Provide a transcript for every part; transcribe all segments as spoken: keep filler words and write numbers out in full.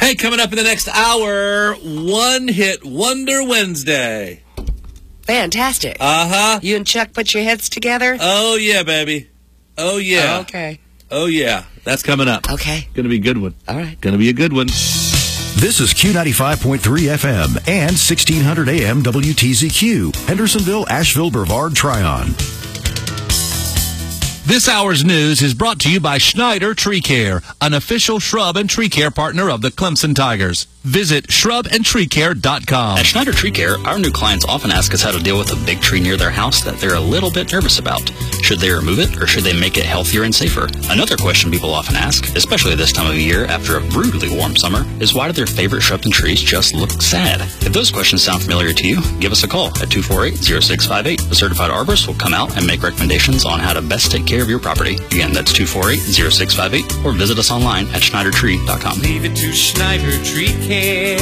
Hey, coming up in the next hour, One Hit Wonder Wednesday. Fantastic. Uh-huh. You and Chuck put your heads together? Oh, yeah, baby. Oh, yeah. Oh, okay. Oh, yeah. That's coming up. Okay. Going to be a good one. All right. Going to be a good one. This is Q ninety-five point three F M and sixteen hundred A M W T Z Q, Hendersonville, Asheville, Brevard, Tryon. This hour's news is brought to you by Schneider Tree Care, an official shrub and tree care partner of the Clemson Tigers. Visit shrub and tree care dot com. At Schneider Tree Care, our new clients often ask us how to deal with a big tree near their house that they're a little bit nervous about. Should they remove it, or should they make it healthier and safer? Another question people often ask, especially this time of year after a brutally warm summer, is why do their favorite shrubs and trees just look sad? If those questions sound familiar to you, give us a call at two four eight, zero six five eight. A certified arborist will come out and make recommendations on how to best take care of your property. Again, that's two four eight, zero six five eight, or visit us online at schneider tree dot com. Leave it to Schneider Tree Care.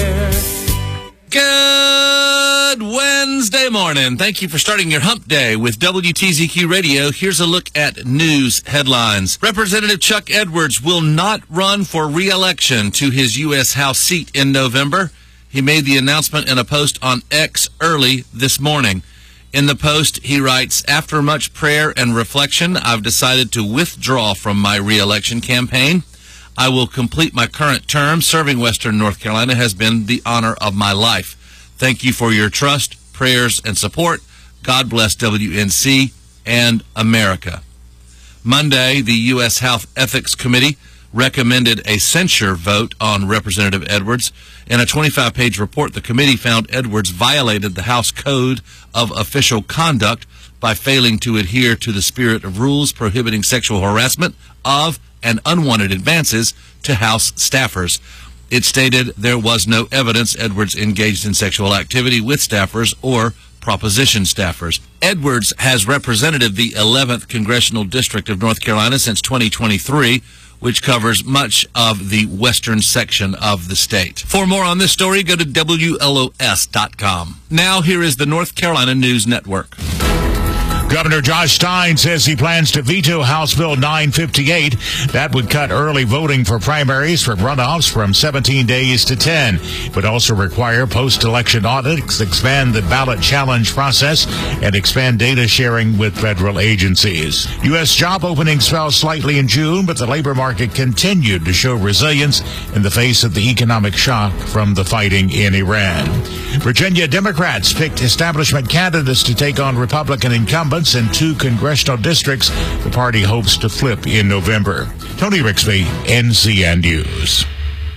Good Wednesday morning. Thank you for starting your hump day with W T Z Q Radio. Here's a look at news headlines. Representative Chuck Edwards will not run for re-election to his U S House seat in November. He made the announcement in a post on X early this morning. In the post, he writes, "After much prayer and reflection, I've decided to withdraw from my re-election campaign. I will complete my current term. Serving Western North Carolina has been the honor of my life. Thank you for your trust, prayers, and support. God bless W N C and America." Monday, the U S House Ethics Committee recommended a censure vote on Representative Edwards. In a twenty-five page report, the committee found Edwards violated the House Code of Official Conduct by failing to adhere to the spirit of rules prohibiting sexual harassment of and unwanted advances to House staffers. It stated there was no evidence Edwards engaged in sexual activity with staffers or proposition staffers. Edwards has represented the eleventh Congressional District of North Carolina since twenty twenty-three, which covers much of the western section of the state. For more on this story, go to W L O S dot com. Now, here is the North Carolina News Network. Governor Josh Stein says he plans to veto House Bill nine fifty-eight. That would cut early voting for primaries for runoffs from seventeen days to ten. It would also require post-election audits, expand the ballot challenge process, and expand data sharing with federal agencies. U S job openings fell slightly in June, but the labor market continued to show resilience in the face of the economic shock from the fighting in Iran. Virginia Democrats picked establishment candidates to take on Republican incumbents in two congressional districts the party hopes to flip in November. Tony Rixby, N C N News.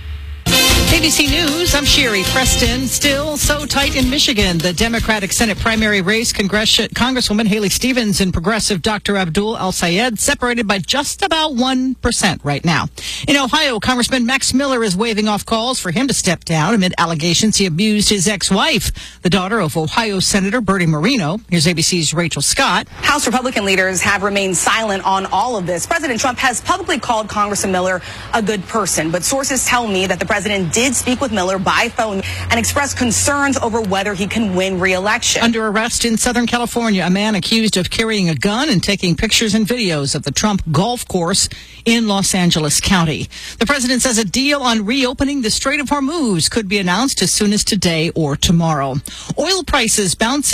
A B C News, I'm Sherry Preston. Still so tight in Michigan. The Democratic Senate primary race, Congress- Congresswoman Haley Stevens and progressive Doctor Abdul El-Sayed separated by just about one percent right now. In Ohio, Congressman Max Miller is waving off calls for him to step down amid allegations he abused his ex-wife, the daughter of Ohio Senator Bertie Moreno. Here's A B C's Rachel Scott. House Republican leaders have remained silent on all of this. President Trump has publicly called Congressman Miller a good person, but sources tell me that the president did speak with Miller by phone and express concerns over whether he can win re-election. Under arrest in Southern California, a man accused of carrying a gun and taking pictures and videos of the Trump golf course in Los Angeles County. The president says a deal on reopening the Strait of Hormuz could be announced as soon as today or tomorrow. Oil prices bouncing